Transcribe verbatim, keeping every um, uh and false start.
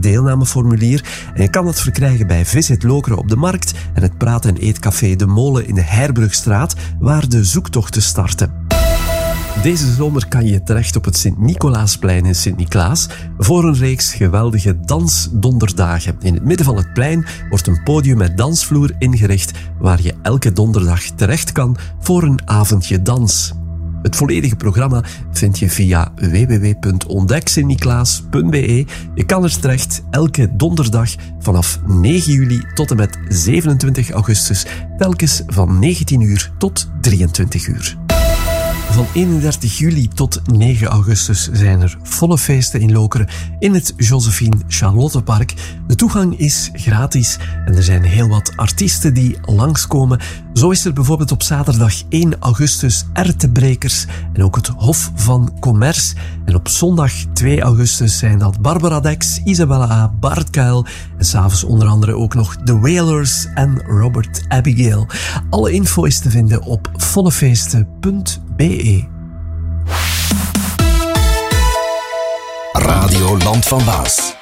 deelnameformulier. En je kan het verkrijgen bij Visit Lokeren op de Markt en het praat- en eetcafé De Molen in de Heirbrugstraat, waar de zoektochten starten. Deze zomer kan je terecht op het Sint-Nicolaasplein in Sint-Niklaas voor een reeks geweldige dansdonderdagen. In het midden van het plein wordt een podium met dansvloer ingericht waar je elke donderdag terecht kan voor een avondje dans. Het volledige programma vind je via w w w punt ontdek sint niklaas punt b e. Je kan er terecht elke donderdag vanaf negen juli tot en met zevenentwintig augustus, telkens van negentien uur tot drieëntwintig uur. Van eenendertig juli tot negen augustus zijn er volle feesten in Lokeren in het Josephine Charlottepark. De toegang is gratis en er zijn heel wat artiesten die langskomen. Zo is er bijvoorbeeld op zaterdag één augustus Ertebrekers en ook het Hof van Commerce. En op zondag twee augustus zijn dat Barbara Dex, Isabella A, Bart Kuil en s'avonds onder andere ook nog The Wailers en Robert Abigail. Alle info is te vinden op vollefeesten punt b e. Radio Land van Waas.